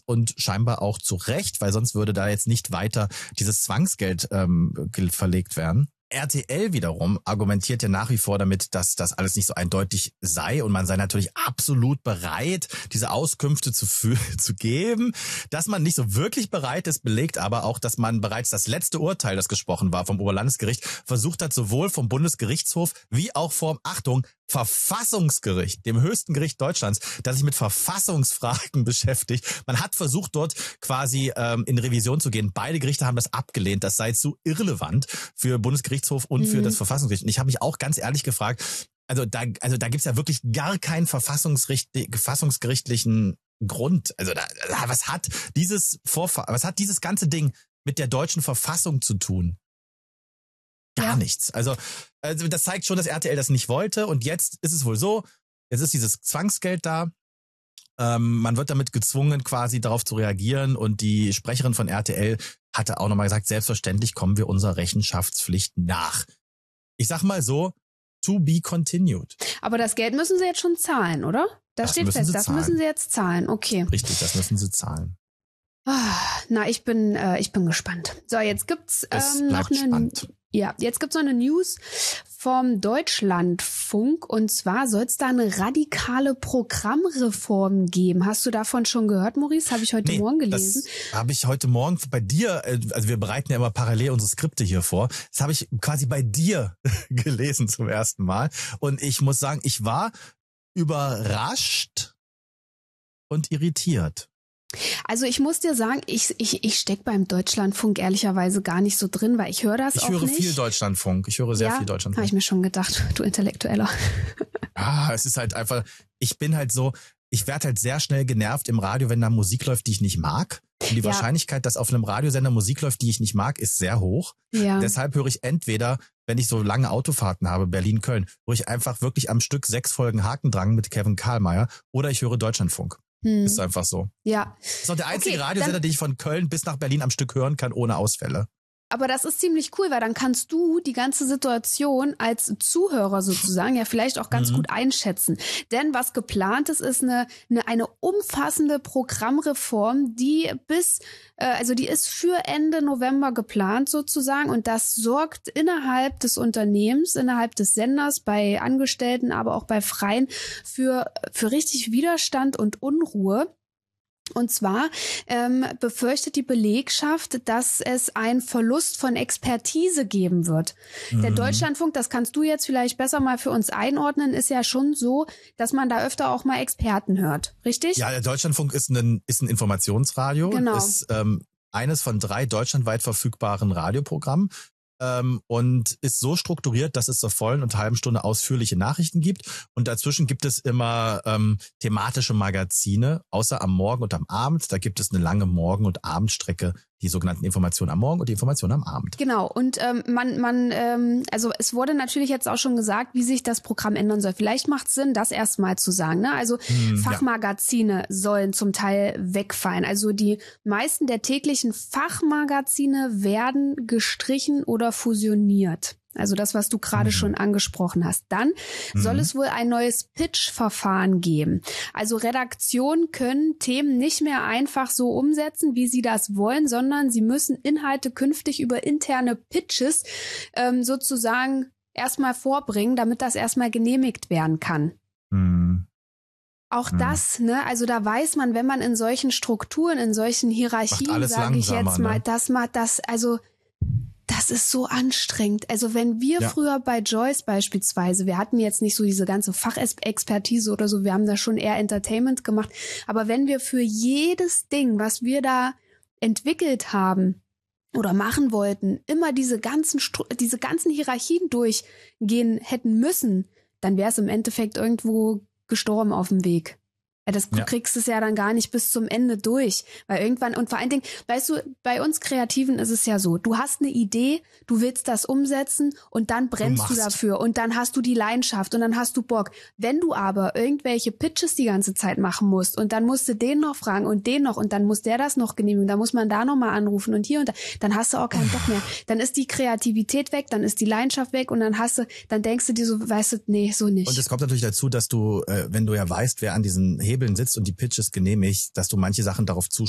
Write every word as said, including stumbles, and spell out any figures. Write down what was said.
und scheinbar auch zu Recht, weil sonst würde da jetzt nicht weiter dieses Zwangsgeld ähm, verlegt werden. R T L wiederum argumentiert ja nach wie vor damit, dass das alles nicht so eindeutig sei und man sei natürlich absolut bereit, diese Auskünfte zu, zu geben. Dass man nicht so wirklich bereit ist, belegt aber auch, dass man bereits das letzte Urteil, das gesprochen war vom Oberlandesgericht, versucht hat, sowohl vom Bundesgerichtshof wie auch vom, Achtung, Verfassungsgericht, dem höchsten Gericht Deutschlands, das sich mit Verfassungsfragen beschäftigt. Man hat versucht, dort quasi ähm, in Revision zu gehen. Beide Gerichte haben das abgelehnt. Das sei zu irrelevant für Bundesgerichtshof und mhm. für das Verfassungsgericht. Und ich habe mich auch ganz ehrlich gefragt, also da, also da gibt's ja wirklich gar keinen verfassungsgerichtlichen Grund. Also da, was hat dieses Vorfahren, was hat dieses ganze Ding mit der deutschen Verfassung zu tun? Gar ja. nichts. Also, also das zeigt schon, dass R T L das nicht wollte. Und jetzt ist es wohl so, jetzt ist dieses Zwangsgeld da. Ähm, man wird damit gezwungen, quasi darauf zu reagieren. Und die Sprecherin von R T L hatte auch nochmal gesagt, selbstverständlich kommen wir unserer Rechenschaftspflicht nach. Ich sag mal so, to be continued. Aber das Geld müssen sie jetzt schon zahlen, oder? Das, das steht fest, das müssen sie jetzt zahlen. Okay. Richtig, das müssen sie zahlen. Na, ich bin, äh, ich bin gespannt. So, jetzt gibt's ähm, noch eine... Spannend. Ja, jetzt gibt's noch eine News vom Deutschlandfunk und zwar soll es da eine radikale Programmreform geben. Hast du davon schon gehört, Maurice? Habe ich heute nee, Morgen gelesen. Das habe ich heute Morgen bei dir, also wir bereiten ja immer parallel unsere Skripte hier vor. Das habe ich quasi bei dir gelesen zum ersten Mal und ich muss sagen, ich war überrascht und irritiert. Also ich muss dir sagen, ich ich ich steck beim Deutschlandfunk ehrlicherweise gar nicht so drin, weil ich höre das ich auch nicht. Ich höre viel Deutschlandfunk. Ich höre sehr ja, viel Deutschlandfunk. Habe ich mir schon gedacht, du Intellektueller. Ah, es ist halt einfach, ich bin halt so, ich werde halt sehr schnell genervt im Radio, wenn da Musik läuft, die ich nicht mag. Und die ja. Wahrscheinlichkeit, dass auf einem Radiosender Musik läuft, die ich nicht mag, ist sehr hoch. Ja. Deshalb höre ich entweder, wenn ich so lange Autofahrten habe, Berlin-Köln, höre ich einfach wirklich am Stück sechs Folgen Hakendrang mit Kevin Karlmeier oder ich höre Deutschlandfunk. Hm. Ist einfach so. Ja. Das ist auch der einzige okay, Radiosender, den ich von Köln bis nach Berlin am Stück hören kann, ohne Ausfälle. Aber das ist ziemlich cool, weil dann kannst du die ganze Situation als Zuhörer sozusagen ja vielleicht auch ganz mhm. gut einschätzen. Denn was geplant ist, ist eine, eine, eine umfassende Programmreform, die bis, äh, also die ist für Ende November geplant sozusagen und das sorgt innerhalb des Unternehmens, innerhalb des Senders, bei Angestellten, aber auch bei Freien für, für richtig Widerstand und Unruhe. Und zwar ähm, befürchtet die Belegschaft, dass es einen Verlust von Expertise geben wird. Mhm. Der Deutschlandfunk, das kannst du jetzt vielleicht besser mal für uns einordnen, ist ja schon so, dass man da öfter auch mal Experten hört, richtig? Ja, der Deutschlandfunk ist ein, ist ein Informationsradio, genau. ist ähm, eines von drei deutschlandweit verfügbaren Radioprogrammen. Ähm, und ist so strukturiert, dass es zur vollen und halben Stunde ausführliche Nachrichten gibt. Und dazwischen gibt es immer ähm, thematische Magazine, außer am Morgen und am Abend. Da gibt es eine lange Morgen- und Abendstrecke, die sogenannten Informationen am Morgen und die Informationen am Abend. Genau. Und ähm, man, man, ähm, also es wurde natürlich jetzt auch schon gesagt, wie sich das Programm ändern soll. Vielleicht macht es Sinn, das erstmal zu sagen. Ne? Also hm, Fachmagazine ja. sollen zum Teil wegfallen. Also die meisten der täglichen Fachmagazine werden gestrichen oder fusioniert. Also das, was du gerade mhm. schon angesprochen hast. Dann mhm. soll es wohl ein neues Pitch-Verfahren geben. Also Redaktionen können Themen nicht mehr einfach so umsetzen, wie sie das wollen, sondern sie müssen Inhalte künftig über interne Pitches ähm, sozusagen erstmal vorbringen, damit das erstmal genehmigt werden kann. Mhm. Auch das, ne, also da weiß man, wenn man in solchen Strukturen, in solchen Hierarchien, sage ich jetzt mal, ne? das macht das, also das ist so anstrengend. Also wenn wir ja. früher bei Joyce beispielsweise, wir hatten jetzt nicht so diese ganze Fachexpertise oder so, wir haben da schon eher Entertainment gemacht, aber wenn wir für jedes Ding, was wir da entwickelt haben oder machen wollten, immer diese ganzen diese ganzen Hierarchien durchgehen hätten müssen, dann wäre es im Endeffekt irgendwo gestorben auf dem Weg. Das, du ja. kriegst es ja dann gar nicht bis zum Ende durch, weil irgendwann, und vor allen Dingen, weißt du, bei uns Kreativen ist es ja so, du hast eine Idee, du willst das umsetzen und dann brennst du, du dafür und dann hast du die Leidenschaft und dann hast du Bock. Wenn du aber irgendwelche Pitches die ganze Zeit machen musst und dann musst du den noch fragen und den noch und dann muss der das noch genehmigen, dann muss man da nochmal anrufen und hier und da, dann hast du auch keinen Bock mehr. Dann ist die Kreativität weg, dann ist die Leidenschaft weg und dann hast du, dann denkst du dir so, weißt du, nee, so nicht. Und es kommt natürlich dazu, dass du, äh, wenn du ja weißt, wer an diesen Hebeln sitzt und die Pitches genehmigt, dass du manche Sachen darauf